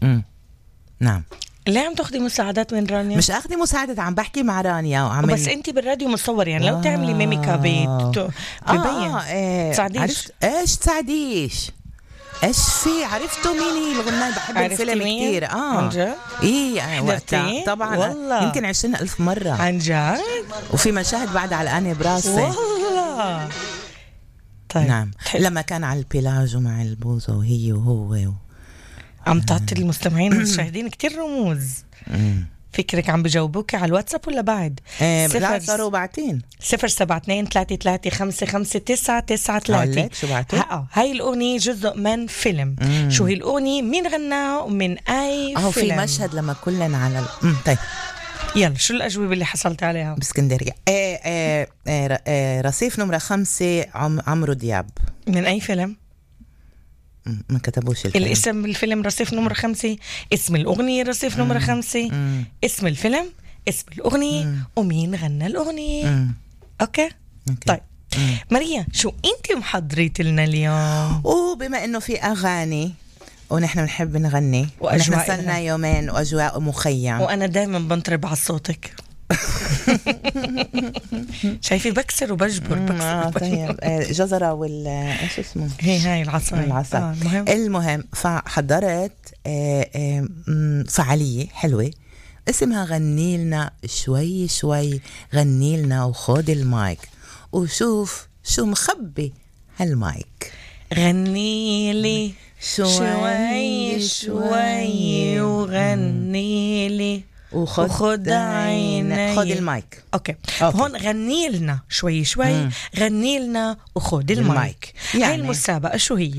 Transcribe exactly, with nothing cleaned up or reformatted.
امم نعم. ليه عم تاخدي مساعدات من رانيا؟ مش اخذي مساعدة، عم بحكي مع رانيا وعمل. بس انتي بالراديو مصور يعني لو تعملي ميميكا بيت ببين. آه آه تساعديش. عرفت ايش تساعديش؟ ايش في عرفتوا مين الغنان؟ بحب الفيلم كتير. اه عن جد؟ ايه وقتها طبعا والله. يمكن عشرين ألف مرة عن جد. وفي مشاهد بعد على الآن براسي والله. طيب. نعم. لما كان على البيلاج ومع البوزة وهي وهو و... عم تعطي المستمعين والمشاهدين كتير رموز. مم. فكرك عم بجاوبوك على الواتساب ولا بعد؟ ايه لا صاروا باعتين صفر سبعة اثنين ثلاثة ثلاثة خمسة خمسة تسعة تسعة ثلاثة. شو بعتوا؟ ها هاي الأغنية جزء من فيلم. مم. شو هي الأغنية؟ مين غناها ومن أي اه فيلم؟ في مشهد لما كلنا على ال... مم. طيب يلا شو الأجوبة اللي حصلت عليها؟ باسكندرية. ايه ايه ايه ايه رصيف نمرة خمسة عم... عمرو دياب. من أي فيلم؟ ما كتبوش الفيلم. الاسم الفيلم رصيف نمرة خمسة، اسم الأغنية رصيف نمرة خمسة، مم. اسم الفيلم، اسم الأغنية، مم. ومين غنى الأغنية. مم. أوكي؟ أوكي. طيب مم. ماريا شو أنت محضريت لنا اليوم؟ وبما إنه في أغاني ونحن بنحب نغني ونحن صلنا يومين وأجواء مخيم وأنا دايما بنطرب على صوتك. شايفي بكسر وبجبر بكسر آه طيب. جزرة وال ايش اسمه هي هاي العصا العصا. آه المهم. المهم فحضرت آه آه فعالية حلوة اسمها غني لنا شوي شوي، غني لنا وخد المايك وشوف شو مخبي هالمايك. غني لي شوي شوي وغني لي وخد عيني. خد المايك. اوكي, أوكي. هون غني لنا شوي شوي. مم. غني لنا وخد المايك. يعني هاي المسابقة شو هي؟